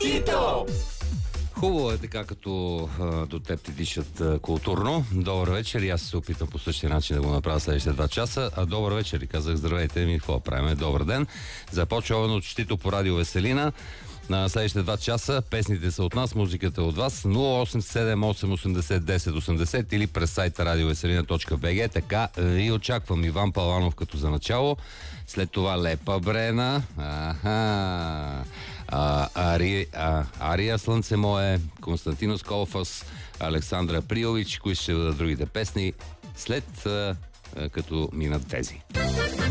Тито! Хубаво е така, като до теб ти дишат културно. Добър вечер и аз се опитам по същия начин да го направя следващите 2 часа. Добър вечер и казах здравейте ми, какво правим? Добър ден. Започваме от Тито по радио Веселина. На следващите 2 часа песните са от нас, музиката е от вас. 0878801080 или през сайта radioveselina.bg. Така и очаквам Иван Паланов като за начало. След това Лепа Брена. Ария Слънце мое, Константинос Колфас, Александра Приович, кои ще бъдат другите песни след като минат тези.